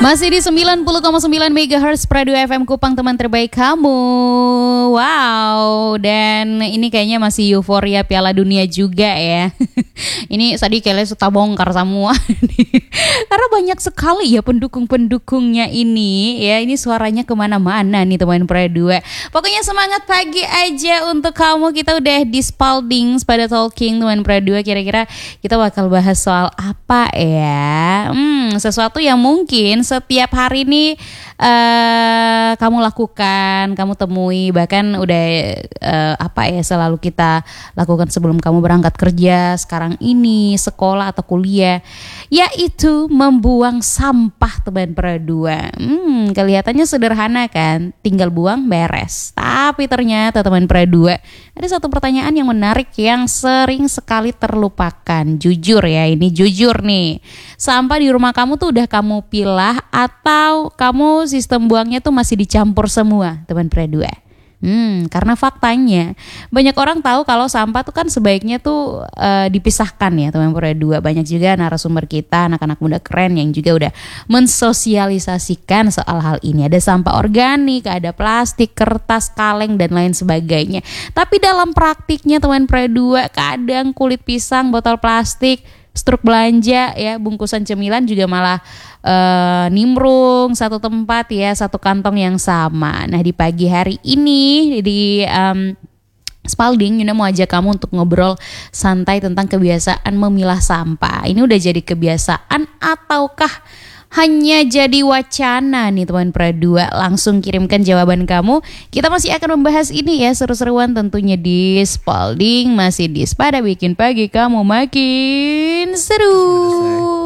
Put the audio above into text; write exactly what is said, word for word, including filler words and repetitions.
Masih di sembilan puluh koma sembilan megahertz Pradu F M Kupang, teman terbaik kamu. Wow, dan ini kayaknya masih euforia Piala Dunia juga ya. Ini tadi kayaknya sudah bongkar semua. Karena banyak sekali ya pendukung-pendukungnya ini. Ya, ini suaranya kemana-mana nih teman Pradu. Pokoknya semangat pagi aja untuk kamu. Kita udah di Spalding pada talking teman Pradu. Kira-kira kita bakal bahas soal apa ya? Hmm, sesuatu yang mungkin setiap hari ini uh, kamu lakukan, kamu temui, bahkan udah uh, apa ya selalu kita lakukan sebelum kamu berangkat kerja, sekarang ini sekolah atau kuliah, yaitu membuang sampah teman Pradua. Hmm, kelihatannya sederhana kan, tinggal buang beres. Tapi ternyata teman Pradua, ada satu pertanyaan yang menarik yang sering sekali terlupakan. Jujur ya, ini jujur nih. Sampah di rumah kamu tuh udah kamu pilah atau kamu sistem buangnya tuh masih dicampur semua teman Pradua? Hmm, karena faktanya banyak orang tahu kalau sampah tuh kan sebaiknya tuh uh, dipisahkan ya teman Pradua. Banyak juga narasumber kita, anak-anak muda keren yang juga udah mensosialisasikan soal hal ini. Ada sampah organik, ada plastik, kertas, kaleng dan lain sebagainya. Tapi dalam praktiknya teman Pradua, kadang kulit pisang, botol plastik, struk belanja ya, bungkusan cemilan juga malah uh, nimbrung satu tempat ya, satu kantong yang sama. Nah di pagi hari ini di um, Spalding, Yuna mau ajak kamu untuk ngobrol santai tentang kebiasaan memilah sampah. Ini udah jadi kebiasaan ataukah hanya jadi wacana nih teman Pradua? Langsung kirimkan jawaban kamu. Kita masih akan membahas ini ya, seru-seruan tentunya di Spalding. Masih di Spada, bikin pagi kamu makin seru.